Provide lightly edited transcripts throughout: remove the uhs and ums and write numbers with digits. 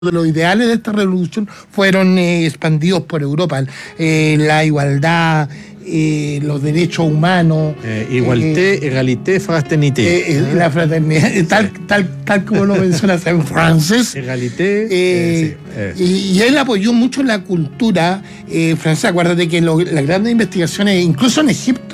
de los ideales de esta revolución fueron expandidos por Europa. La igualdad, los derechos humanos. Égalité, fraternité. La fraternidad, tal como lo mencionas en francés. Égalité. Y él apoyó mucho la cultura francesa. Acuérdate que las grandes investigaciones, incluso en Egipto,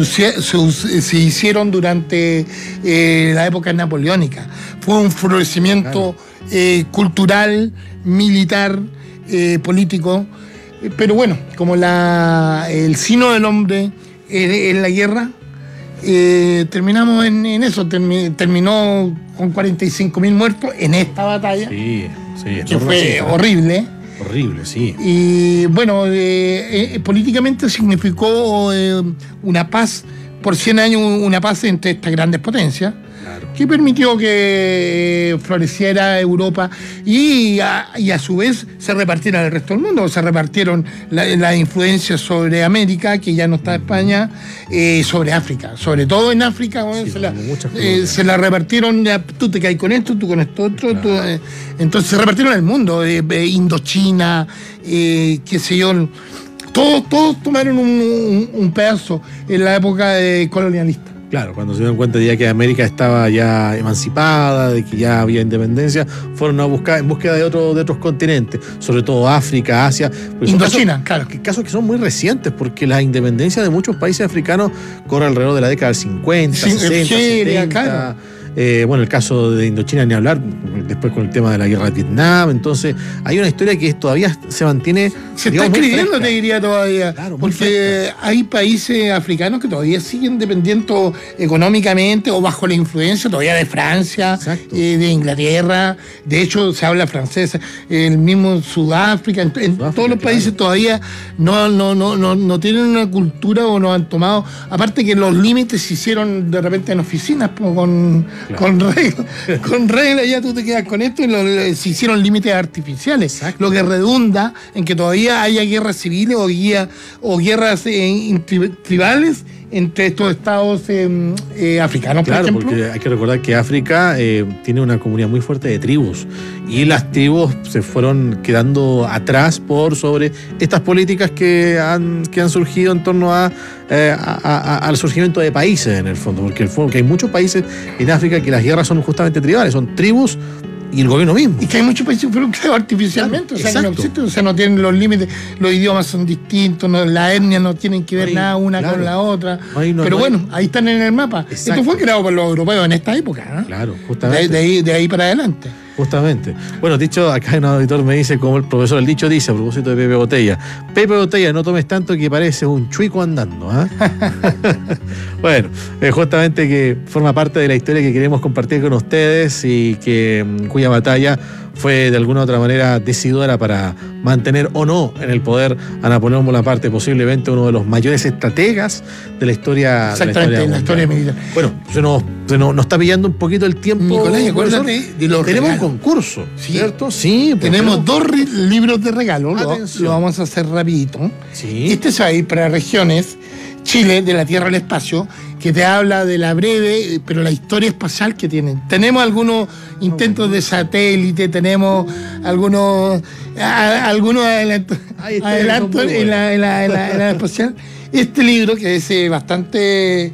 se hicieron durante la época napoleónica. Fue un florecimiento cultural, militar, político. Pero bueno, como el sino del hombre en la guerra, terminamos en eso. Terminó con 45.000 muertos en esta batalla. Sí, que fue horrible. Horrible, sí. Y bueno, políticamente significó una paz, por 100 años, una paz entre estas grandes potencias. Claro. Que permitió que floreciera Europa y a su vez se repartiera el resto del mundo. Se repartieron la influencia sobre América, que ya no está España, sobre África. Sobre todo en África, sí, se la repartieron, ya, tú te caes con esto, tú con esto otro. Claro. Entonces se repartieron el mundo, Indochina, qué sé yo. Todos tomaron un pedazo en la época colonialista. Claro, cuando se dieron cuenta de que América estaba ya emancipada, de que ya había independencia, fueron a buscar en búsqueda de otros continentes, sobre todo África, Asia. Indochina, claro. Casos que son muy recientes, porque la independencia de muchos países africanos corre alrededor de la década del 50, 60, 70. Claro. Bueno, el caso de Indochina ni hablar, después con el tema de la guerra de Vietnam. Entonces, hay una historia que todavía se mantiene. Se está escribiendo, te diría todavía. Claro, porque hay países africanos que todavía siguen dependiendo económicamente o bajo la influencia todavía de Francia, de Inglaterra. De hecho, se habla francés. El mismo Sudáfrica, en todos los países todavía no tienen una cultura o no han tomado. Aparte que los límites se hicieron de repente en oficinas con reglas, ya tú te quedas con esto y se hicieron límites artificiales. Lo que redunda en que todavía haya guerras civiles o guerras tribales entre estos estados africanos, claro, por ejemplo. Porque hay que recordar que África tiene una comunidad muy fuerte de tribus y las tribus se fueron quedando atrás sobre estas políticas que han surgido en torno al surgimiento de países, en el fondo, porque hay muchos países en África que las guerras son justamente tribales, son tribus y el gobierno mismo. Y que hay muchos países que fueron creados artificialmente, claro, o sea, que no existen, o sea, no tienen los límites, los idiomas son distintos, la etnia no tienen que ver nada una con la otra. Pero bueno, ahí están en el mapa. Exacto. Esto fue creado por los europeos en esta época, ¿no? Claro, justamente. De ahí para adelante. Justamente. Bueno, dicho, acá un auditor me dice, como el profesor, el dicho dice, a propósito de Pepe Botella: Pepe Botella, no tomes tanto que pareces un chuico andando. Bueno, justamente que forma parte de la historia que queremos compartir con ustedes y cuya batalla fue de alguna u otra manera decidora para mantener o no en el poder a Napoleón Bonaparte, posiblemente uno de los mayores estrategas de la historia. Exactamente, de la historia militar. Bueno, se nos está pillando un poquito el tiempo. Nicolás, acuérdate de los tenemos regalos. Un concurso, sí, ¿cierto? Sí. Tenemos 2 libros de regalo, lo vamos a hacer rapidito. Sí. Este se va a ir para regiones, Chile, de la Tierra al Espacio, que te habla de la breve, pero la historia espacial que tienen. Tenemos algunos intentos de satélite, tenemos algunos adelantos en la espacial. Este libro, que es bastante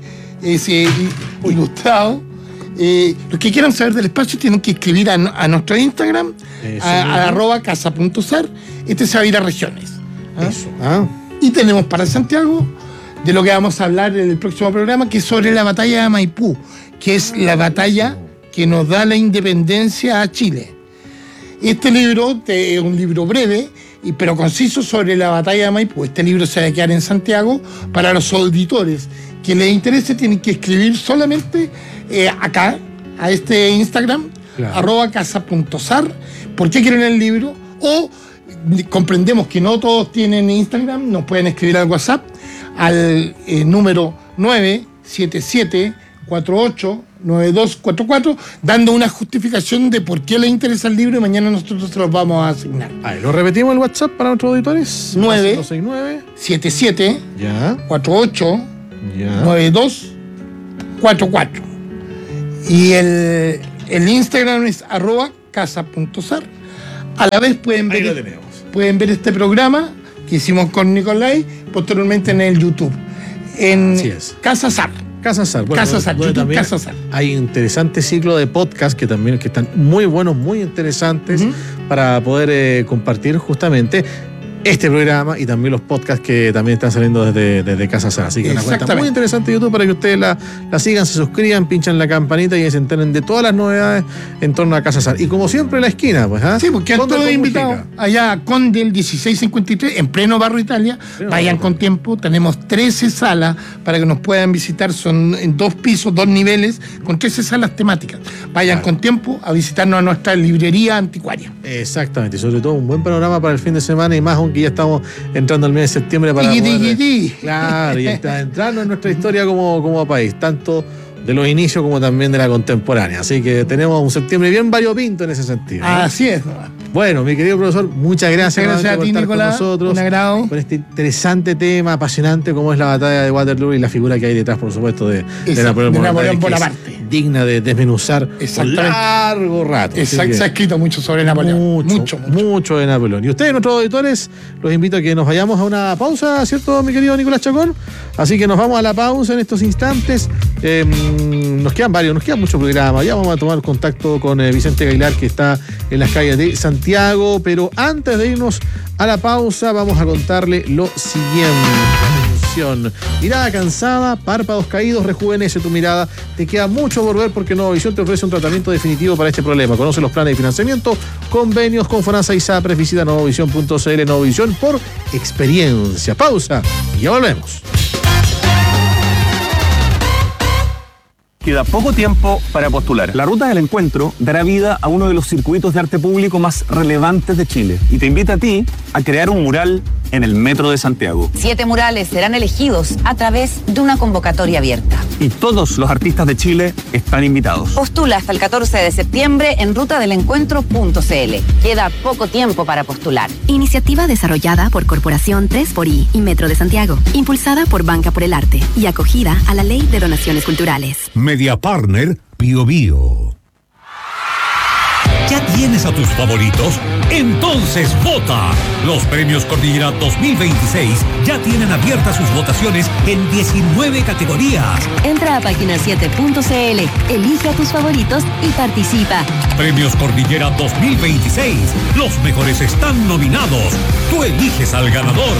ilustrado, los que quieran saber del espacio tienen que escribir a nuestro Instagram, a @casa.sar. Este se va a ir a regiones. Eso. Y tenemos para Santiago, de lo que vamos a hablar en el próximo programa, que es sobre la batalla de Maipú, que es la batalla que nos da la independencia a Chile. Este libro es un libro breve, pero conciso sobre la batalla de Maipú. Este libro se va a quedar en Santiago. Para los auditores que les interese, tienen que escribir solamente acá, a este Instagram, claro, @casa.sar, por qué quieren el libro, o comprendemos que no todos tienen Instagram, nos pueden escribir al WhatsApp al número 977-489244, dando una justificación de por qué les interesa el libro, y mañana nosotros se los vamos a asignar. ¿Lo repetimos el WhatsApp para nuestros auditores? 977-489244. Y el Instagram es @casa.sar. A la vez pueden ver este programa que hicimos con Nicolai posteriormente en el YouTube, en Casa Sar. Casa Sar, bueno, Casa Sar, YouTube Casa Sar. Hay un interesante ciclo de podcast que están muy buenos, muy interesantes para poder compartir justamente este programa y también los podcasts que también están saliendo desde Casa Sar. Así que una cuenta muy interesante de YouTube para que ustedes la sigan, se suscriban, pinchan la campanita y se enteren de todas las novedades en torno a Casa Sar. Y como siempre, la esquina, pues, ¿ah? Sí, porque han todos invitados allá a Conde el 1653, en pleno Barrio Italia. Vayan con tiempo, tenemos 13 salas para que nos puedan visitar, son en 2 pisos, 2 niveles, con 13 salas temáticas. Vayan con tiempo a visitarnos a nuestra librería anticuaria. Exactamente, y sobre todo un buen panorama para el fin de semana y más aún que ya estamos entrando al mes de septiembre para claro, y está entrando en nuestra historia como país, tanto de los inicios como también de la contemporánea. Así que tenemos un septiembre bien variopinto en ese sentido, ¿no? Así es. Bueno, mi querido profesor, muchas gracias a ti, por estar Nicolás, con nosotros. Un agrado. Con este interesante tema, apasionante como es la batalla de Waterloo y la figura que hay detrás, por supuesto, de Napoleón Bonaparte. Digna de desmenuzar por largo rato. Se ha escrito mucho sobre Napoleón. Mucho de Napoleón. Y ustedes, nuestros auditores, los invito a que nos vayamos a una pausa, ¿cierto, mi querido Nicolás Chacón? Así que nos vamos a la pausa en estos instantes. Nos quedan muchos programas. Ya vamos a tomar contacto con Vicente Aguilar, que está en las calles de Santiago. Pero antes de irnos a la pausa, vamos a contarle lo siguiente. Mirada cansada, párpados caídos, rejuvenece tu mirada. Te queda mucho por ver porque Nueva Visión te ofrece un tratamiento definitivo para este problema. Conoce los planes de financiamiento, convenios con FONASA y SAPRES. Visita nuevavisión.cl. Nueva Visión por experiencia. Pausa y ya volvemos. Queda poco tiempo para postular. La Ruta del Encuentro dará vida a uno de los circuitos de arte público más relevantes de Chile y te invita a ti a crear un mural en el Metro de Santiago. 7 murales serán elegidos a través de una convocatoria abierta. Y todos los artistas de Chile están invitados. Postula hasta el 14 de septiembre en rutadelencuentro.cl. Queda poco tiempo para postular. Iniciativa desarrollada por Corporación 3xI y Metro de Santiago, impulsada por Banca por el Arte y acogida a la Ley de Donaciones Culturales. Media Partner Bio Bio. ¿Ya tienes a tus favoritos? Entonces vota. Los premios Cordillera 2026 ya tienen abiertas sus votaciones en 19 categorías. Entra a página7.cl, elige a tus favoritos y participa. Premios Cordillera 2026. Los mejores están nominados. Tú eliges al ganador.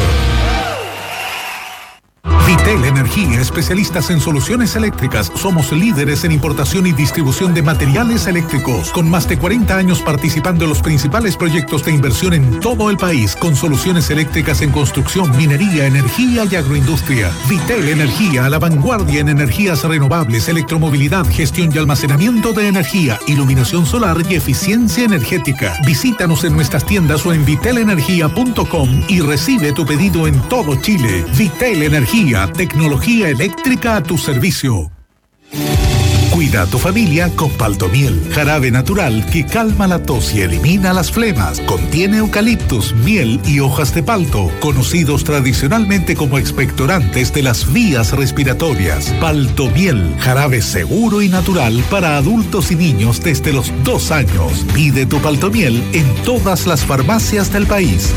Vitel Energía, especialistas en soluciones eléctricas. Somos líderes en importación y distribución de materiales eléctricos, con más de 40 años participando en los principales proyectos de inversión en todo el país, con soluciones eléctricas en construcción, minería, energía y agroindustria. Vitel Energía, a la vanguardia en energías renovables, electromovilidad, gestión y almacenamiento de energía, iluminación solar y eficiencia energética. Visítanos en nuestras tiendas o en vitelenergia.com y recibe tu pedido en todo Chile. Vitel Energía, tecnología eléctrica a tu servicio. Cuida a tu familia con Paltomiel, jarabe natural que calma la tos y elimina las flemas. Contiene eucaliptus, miel y hojas de palto, conocidos tradicionalmente como expectorantes de las vías respiratorias. Paltomiel, jarabe seguro y natural para adultos y niños desde los 2 años. Pide tu Paltomiel en todas las farmacias del país.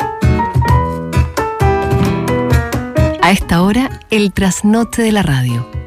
A esta hora, el trasnoche de la radio.